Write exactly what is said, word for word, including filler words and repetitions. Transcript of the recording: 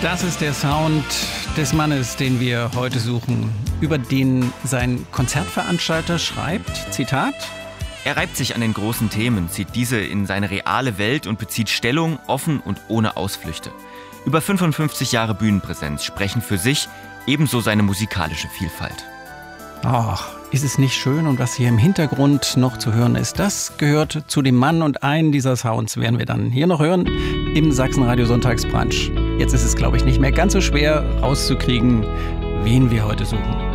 Das ist der Sound des Mannes, den wir heute suchen, über den sein Konzertveranstalter schreibt, Zitat: Er reibt sich an den großen Themen, zieht diese in seine reale Welt und bezieht Stellung, offen und ohne Ausflüchte. Über fünfundfünfzig Jahre Bühnenpräsenz sprechen für sich, ebenso seine musikalische Vielfalt. Ach, ist es nicht schön? Und was hier im Hintergrund noch zu hören ist, das gehört zu dem Mann, und einen dieser Sounds werden wir dann hier noch hören im Sachsenradio Sonntagsbrunch. Jetzt ist es, glaube ich, nicht mehr ganz so schwer rauszukriegen, wen wir heute suchen.